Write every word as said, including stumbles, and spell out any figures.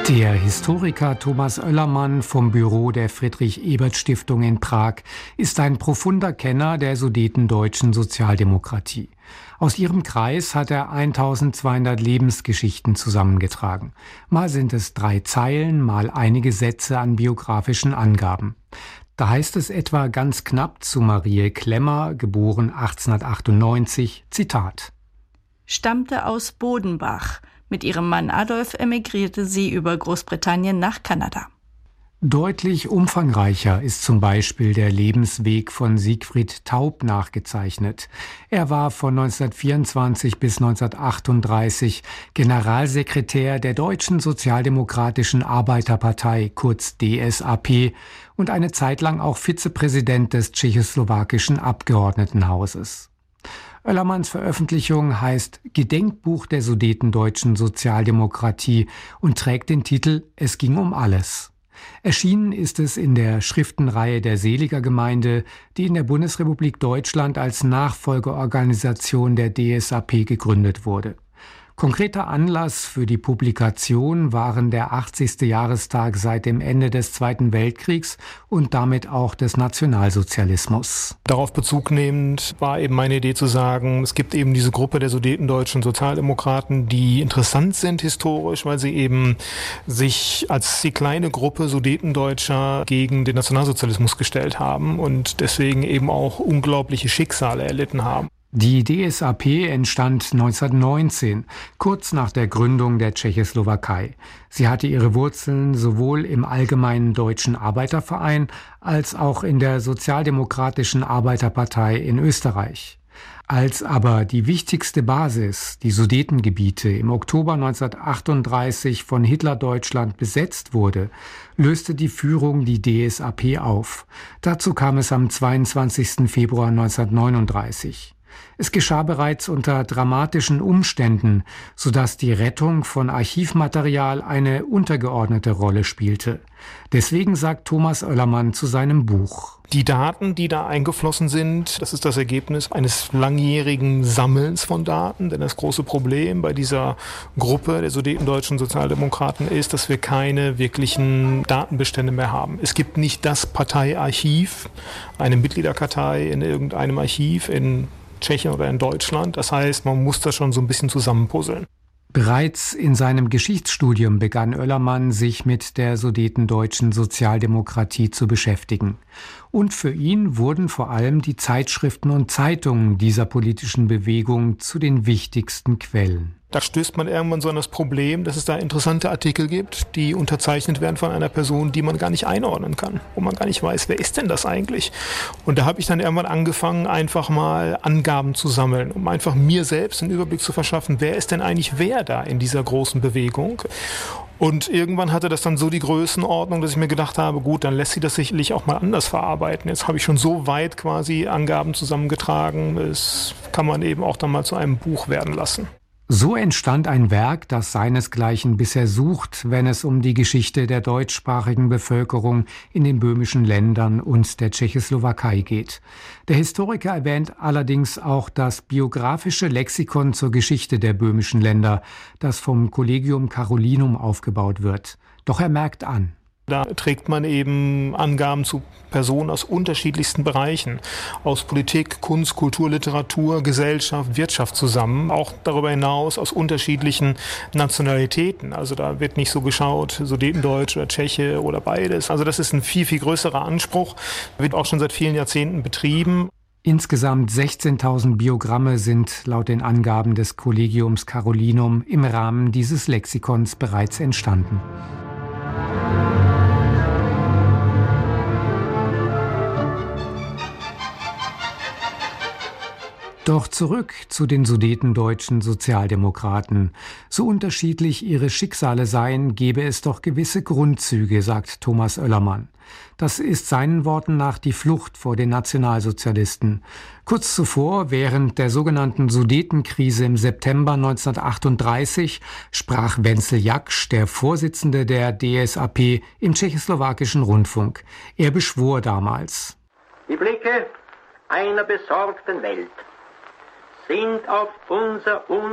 Der Historiker Thomas Oellermann vom Büro der Friedrich-Ebert-Stiftung in Prag ist ein profunder Kenner der sudetendeutschen Sozialdemokratie. Aus ihrem Kreis hat er eintausendzweihundert Lebensgeschichten zusammengetragen. Mal sind es drei Zeilen, mal einige Sätze an biografischen Angaben. Da heißt es etwa ganz knapp zu Marie Klemmer, geboren achtzehnhundertachtundneunzig, Zitat: Stammte aus Bodenbach. Mit ihrem Mann Adolf emigrierte sie über Großbritannien nach Kanada. Deutlich umfangreicher ist zum Beispiel der Lebensweg von Siegfried Taub nachgezeichnet. Er war von neunzehnhundertvierundzwanzig bis neunzehnhundertachtunddreißig Generalsekretär der Deutschen Sozialdemokratischen Arbeiterpartei, kurz D S A P, und eine Zeit lang auch Vizepräsident des tschechoslowakischen Abgeordnetenhauses. Oellermanns Veröffentlichung heißt Gedenkbuch der sudetendeutschen Sozialdemokratie und trägt den Titel Es ging um alles. Erschienen ist es in der Schriftenreihe der Seliger Gemeinde, die in der Bundesrepublik Deutschland als Nachfolgeorganisation der D S A P gegründet wurde. Konkreter Anlass für die Publikation waren der achtzigste Jahrestag seit dem Ende des Zweiten Weltkriegs und damit auch des Nationalsozialismus. Darauf Bezug nehmend war eben meine Idee zu sagen, es gibt eben diese Gruppe der sudetendeutschen Sozialdemokraten, die interessant sind historisch, weil sie eben sich als die kleine Gruppe Sudetendeutscher gegen den Nationalsozialismus gestellt haben und deswegen eben auch unglaubliche Schicksale erlitten haben. Die D S A P entstand neunzehnhundertneunzehn, kurz nach der Gründung der Tschechoslowakei. Sie hatte ihre Wurzeln sowohl im Allgemeinen Deutschen Arbeiterverein als auch in der Sozialdemokratischen Arbeiterpartei in Österreich. Als aber die wichtigste Basis, die Sudetengebiete, im Oktober neunzehnhundertachtunddreißig von Hitlerdeutschland besetzt wurde, löste die Führung die D S A P auf. Dazu kam es am zweiundzwanzigsten Februar neunzehnhundertneununddreißig. Es geschah bereits unter dramatischen Umständen, sodass die Rettung von Archivmaterial eine untergeordnete Rolle spielte. Deswegen sagt Thomas Oellermann zu seinem Buch: Die Daten, die da eingeflossen sind, das ist das Ergebnis eines langjährigen Sammelns von Daten. Denn das große Problem bei dieser Gruppe der sudetendeutschen Sozialdemokraten ist, dass wir keine wirklichen Datenbestände mehr haben. Es gibt nicht das Parteiarchiv, eine Mitgliederkartei in irgendeinem Archiv in Tschechien oder in Deutschland. Das heißt, man muss das schon so ein bisschen zusammenpuzzeln. Bereits in seinem Geschichtsstudium begann Oellermann, sich mit der sudetendeutschen Sozialdemokratie zu beschäftigen. Und für ihn wurden vor allem die Zeitschriften und Zeitungen dieser politischen Bewegung zu den wichtigsten Quellen. Da stößt man irgendwann so an das Problem, dass es da interessante Artikel gibt, die unterzeichnet werden von einer Person, die man gar nicht einordnen kann, wo man gar nicht weiß, wer ist denn das eigentlich? Und da habe ich dann irgendwann angefangen, einfach mal Angaben zu sammeln, um einfach mir selbst einen Überblick zu verschaffen, wer ist denn eigentlich wer da in dieser großen Bewegung? Und irgendwann hatte das dann so die Größenordnung, dass ich mir gedacht habe, gut, dann lässt sich das sicherlich auch mal anders verarbeiten. Jetzt habe ich schon so weit quasi Angaben zusammengetragen, das kann man eben auch dann mal zu einem Buch werden lassen. So entstand ein Werk, das seinesgleichen bisher sucht, wenn es um die Geschichte der deutschsprachigen Bevölkerung in den böhmischen Ländern und der Tschechoslowakei geht. Der Historiker erwähnt allerdings auch das biografische Lexikon zur Geschichte der böhmischen Länder, das vom Collegium Carolinum aufgebaut wird. Doch er merkt an: Da trägt man eben Angaben zu Personen aus unterschiedlichsten Bereichen, aus Politik, Kunst, Kultur, Literatur, Gesellschaft, Wirtschaft zusammen, auch darüber hinaus aus unterschiedlichen Nationalitäten. Also da wird nicht so geschaut, Sudetendeutsch oder Tscheche oder beides. Also das ist ein viel, viel größerer Anspruch, wird auch schon seit vielen Jahrzehnten betrieben. Insgesamt sechzehntausend Biogramme sind laut den Angaben des Collegiums Carolinum im Rahmen dieses Lexikons bereits entstanden. Doch zurück zu den sudetendeutschen Sozialdemokraten. So unterschiedlich ihre Schicksale seien, gebe es doch gewisse Grundzüge, sagt Thomas Oellermann. Das ist seinen Worten nach die Flucht vor den Nationalsozialisten. Kurz zuvor, während der sogenannten Sudetenkrise im September neunzehnhundertachtunddreißig, sprach Wenzel Jaksch, der Vorsitzende der D S A P, im tschechoslowakischen Rundfunk. Er beschwor damals: Die Blicke einer besorgten Welt sind auf unser